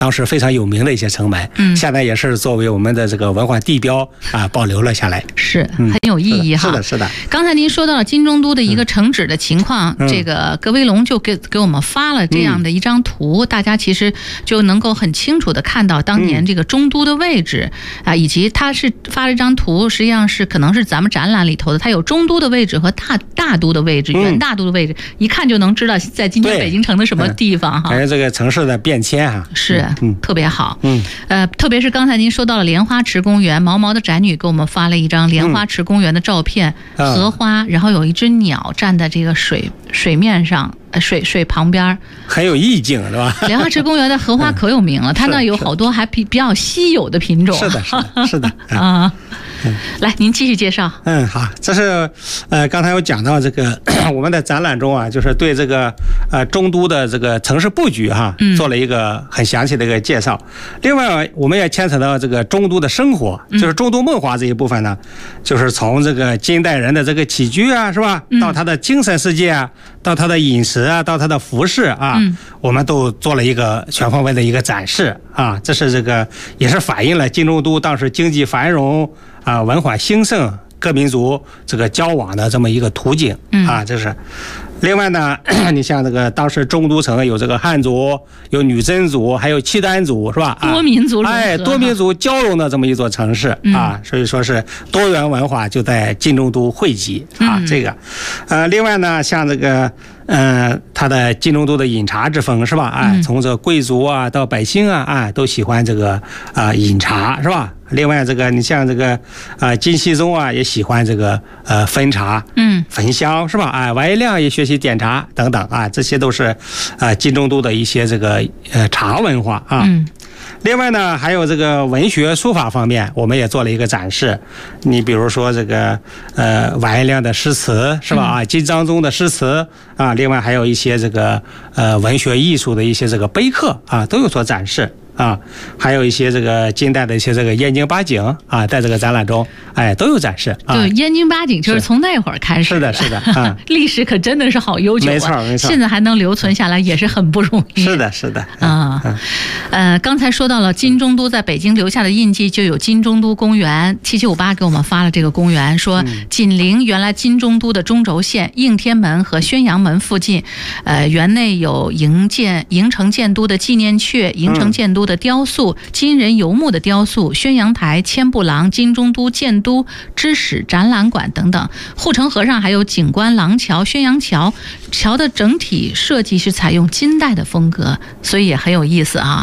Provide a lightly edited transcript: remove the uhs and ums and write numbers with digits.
当时非常有名的一些城门，现在也是作为我们的这个文化地标啊保留了下来， 是很有意义哈。 是的，是的。 刚才您说到了金中都的一个城址的情况，这个葛威龙就给我们发了这样的一张图，大家其实就能够很清楚的看到当年这个中都的位置啊，以及他是发了一张图，实际上是可能是咱们展览里头的，它有中都的位置和大都的位置，原大都的位置，一看就能知道在今天北京城的什么地方哈。 感觉这个城市的变迁哈， 是特别好。特别是刚才您说到了莲花池公园，毛毛的宅女给我们发了一张莲花池公园的照片，荷花，然后有一只鸟站在这个水面上，水旁边，很有意境，是吧？ 莲花池公园的荷花可有名了，它那有好多还比较稀有的品种。 是的，是的啊。来，您继续介绍。 好，这是刚才有讲到这个我们的展览中啊，就是对这个中都的这个城市布局哈，做了一个很详细的一个介绍。另外，我们也牵扯到这个中都的生活，就是中都梦华这一部分呢，就是从这个近代人的这个起居啊，是吧，到他的精神世界啊，到他的饮食啊，到他的服饰啊，我们都做了一个全方位的一个展示啊。这是这个也是反映了金中都当时经济繁荣啊，文化兴盛，各民族这个交往的这么一个途径啊，这是。另外呢，你像这个当时中都城有这个汉族，有女真族，还有契丹族，是吧？ 多民族多民族交融的这么一座城市啊，所以说是多元文化就在金中都汇集啊，这个。另外呢，像这个它的金中都的饮茶之风，是吧？从这个贵族啊到百姓啊，都喜欢这个饮茶，是吧？另外这个你像这个金熙宗啊也喜欢这个焚茶，焚香，是吧？完颜亮也学习点茶等等啊，这些都是金中都的一些这个茶文化啊。另外呢，还有这个文学书法方面，我们也做了一个展示。你比如说这个完颜亮的诗词，是吧？金章宗的诗词啊，另外还有一些这个文学艺术的一些这个碑刻啊，都有所展示。还有一些这个近代的一些这个燕京八景啊，在这个展览中，都有展示。 对，燕京八景就是从那会儿开始。 是的，是的， 历史可真的是好悠久啊， 没错，没错。 现在还能留存下来，也是很不容易。 是的，是的。 刚才说到了金中都在北京留下的印记，就有金中都公园。7758给我们发了这个公园，说紧邻原来金中都的中轴线，应天门和宣阳门附近，园内有营城建都的纪念阙，营城建都的雕塑，金人游牧的雕塑，宣阳台、千步廊、金中都建都知史展览馆等等。护城河上还有景观廊桥、宣阳桥，桥的整体设计是采用金代的风格，所以也很有意思啊。